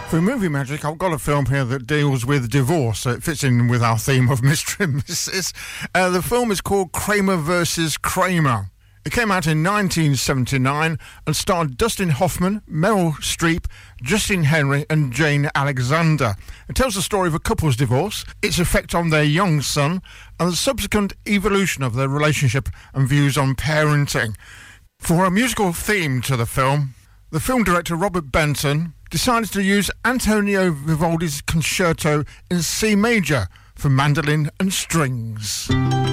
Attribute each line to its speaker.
Speaker 1: For Movie Magic, I've got a film here that deals with divorce, so it fits in with our theme of Mr. and Mrs. The film is called Kramer vs. Kramer. It came out in 1979 and starred Dustin Hoffman, Meryl Streep, Justin Henry and Jane Alexander. It tells the story of a couple's divorce, its effect on their young son, and the subsequent evolution of their relationship and views on parenting. For a musical theme to the film director Robert Benton decided to use Antonio Vivaldi's concerto in C major for mandolin and strings.